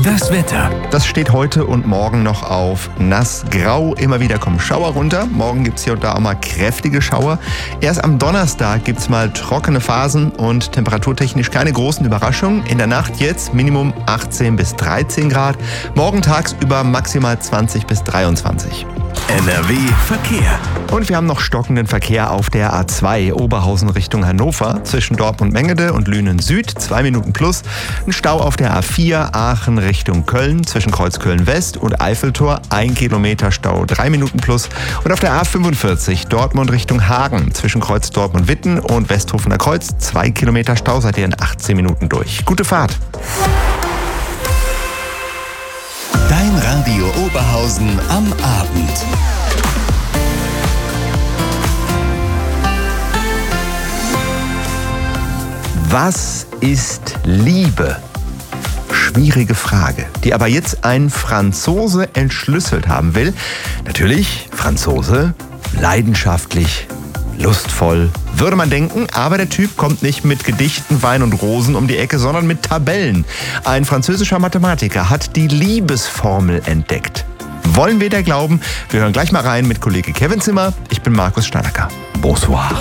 Das Wetter. Das steht heute und morgen noch auf nass-grau. Immer wieder kommen Schauer runter. Morgen gibt es hier und da auch mal kräftige Schauer. Erst am Donnerstag gibt es mal trockene Phasen und temperaturtechnisch keine großen Überraschungen. In der Nacht jetzt Minimum 18 bis 13 Grad. Morgen tagsüber maximal 20 bis 23. NRW Verkehr. Und wir haben noch stockenden Verkehr auf der A2 Oberhausen Richtung Hannover zwischen Dortmund-Mengede und Lünen Süd, 2 Minuten plus. Ein Stau auf der A4 Aachen Richtung Köln zwischen Kreuzköln West und Eiffeltor, 1 Kilometer Stau, 3 Minuten plus. Und auf der A45 Dortmund Richtung Hagen zwischen Kreuz Dortmund-Witten und Westhofener Kreuz, 2 Kilometer Stau, seid ihr in 18 Minuten durch. Gute Fahrt! Dein Radio Oberhausen am Abend. Was ist Liebe? Schwierige Frage, die aber jetzt ein Franzose entschlüsselt haben will. Natürlich, Franzose, leidenschaftlich, lustvoll, würde man denken, aber der Typ kommt nicht mit Gedichten, Wein und Rosen um die Ecke, sondern mit Tabellen. Ein französischer Mathematiker hat die Liebesformel entdeckt. Wollen wir da glauben? Wir hören gleich mal rein mit Kollege Kevin Zimmer. Ich bin Markus Steinacker. Bonsoir.